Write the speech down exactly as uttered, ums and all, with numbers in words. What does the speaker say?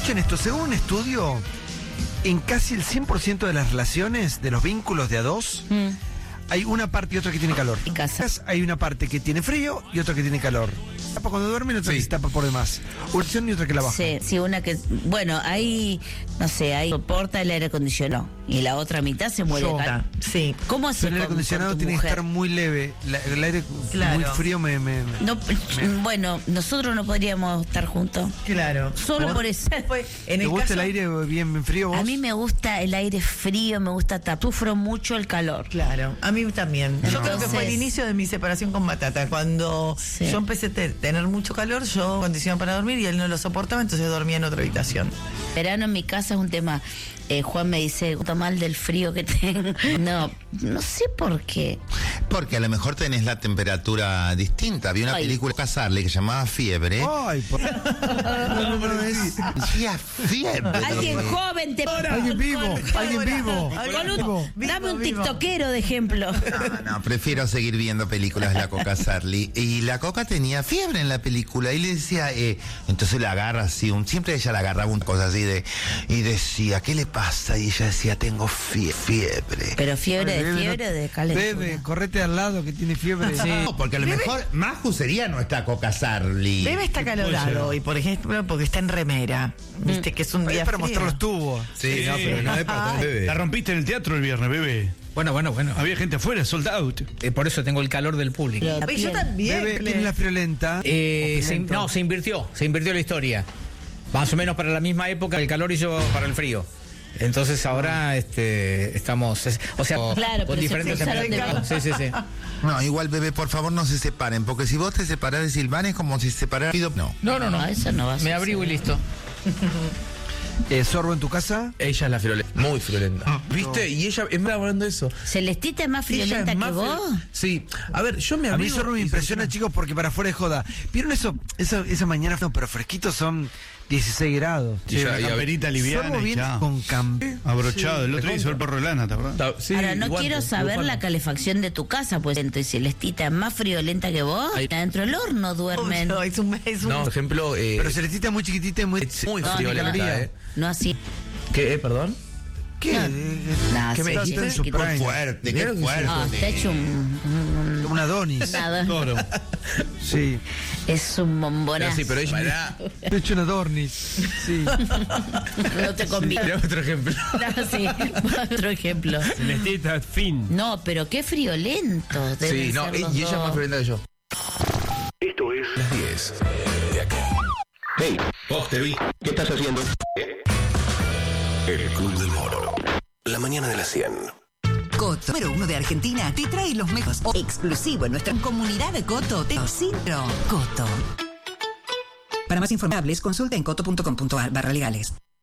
Escuchen esto, según un estudio, en casi el cien por ciento de las relaciones, de los vínculos de a dos, mm. hay una parte y otra que tiene calor. En casa hay una parte que tiene frío y otra que tiene calor. Tapa cuando duermen y otra sí. que se tapa por demás. Una opción y otra que la baja. Sí, sí, una que... Bueno, ahí, no sé, ahí soporta el aire acondicionado. Y la otra mitad se muere de calor. Sí. ¿Cómo hace el aire acondicionado tiene mujer? que estar muy leve. La, el aire claro. muy frío me... me, me no, me... Bueno, nosotros no podríamos estar juntos. Claro. Solo por, por eso. En ¿Te el gusta caso, el aire bien frío vos? A mí me gusta el aire frío, me gusta tapar. Sufro mucho el calor. Claro, a mí también. Entonces, yo creo que fue el inicio de mi separación con Batata. Cuando sí. yo empecé a te, tener mucho calor, yo condicionaba para dormir y él no lo soportaba, entonces dormía en otra habitación. Verano en mi casa es un tema. Eh, Juan me dice, gusta mal del frío que tengo. No, no sé por qué. Porque a lo mejor tenés la temperatura distinta. Había una Ay. película Casarle que se llamaba Fiebre. Ay, por... no, no, no decía Fiebre. Alguien joven te... Alguien vivo, alguien vivo. vivo. Dame un vivo. tiktokero de ejemplo. No, no, prefiero seguir viendo películas de la Coca Sarli. Y la Coca tenía fiebre en la película y le decía, eh, entonces la agarra así, un, siempre ella la agarraba una cosa así de, y decía, ¿qué le pasa? Y ella decía, tengo fie fiebre. Pero fiebre Ay, de bebe, fiebre o de calentura. Bebe, correte al lado que tiene fiebre. Sí. No, porque a lo Bebe. mejor Maju sería nuestra Coca Sarli. Bebe está calorado hoy, por ejemplo, porque está en remera. Viste que es un día es para frío. mostrar los tubos. Sí, sí, no, pero no es para bebé. La rompiste en el teatro el viernes, bebé. Bueno, bueno, bueno. Había gente afuera, sold out. Eh, por eso tengo el calor del público. Pero yo también. Bebe, ¿quién es la friolenta? Eh, se, no, se invirtió, se invirtió la historia. Más o menos para la misma época, el calor hizo para el frío. Entonces ahora este, estamos, es, o sea, claro, con diferentes temperaturas. Sí, sí, sí. No, igual, bebé, por favor no se separen, porque si vos te separás de Silvana es como si se separara. No. No, no, no. no, eso no va a Me abrigo y listo. Eh, ¿Sorbo en tu casa? Ella es la friolenta, muy friolenta. Ah, ¿viste? No. Y ella, es más hablando de eso. ¿Celestita es más friolenta es más que vos? Sí. A ver, yo me abrigo. A mí Sorbo me impresiona, se... chicos, porque para afuera de joda. ¿Vieron eso? Esa, esa mañana, no, pero fresquitos son dieciséis grados. Sí, ya, y averita liviana. Sorbo viene con cambio. Abrochado. Sí, el otro día hizo el porro de lana, ¿te acuerdas? Sí, ahora, no quiero saber la calefacción de tu casa, pues entonces Celestita es más friolenta que vos. Ahí adentro del horno duermen. Oh, no, es un, es un... no, por ejemplo... Eh, pero Celestita es muy chiquitita y muy... Es muy no, friolenta, ¿eh? No así. ¿Qué? ¿Perdón? ¿Qué? No, ¿Qué sí, me dijiste? sí, Qué fuerte, qué fuerte. No, te ha hecho un... un un Adonis. Toro. Sí. Es un bombonazo. Pero sí, pero ella... Te he hecho un Adonis. Sí. No te conviene. Mira otro ejemplo. No, sí, otro ejemplo. Celestita, fin. No, pero qué friolento. Sí, no, y ella es más friolenta que yo. Esto es las diez de acá. Hey, vos te vi. ¿Qué estás haciendo? El Club del Moro. La mañana de las cien. Coto, número uno de Argentina, te trae los mejores exclusivo en nuestra comunidad de Coto. Teocintro Coto. Para más informables, consulta en coto punto com punto ar barra legales.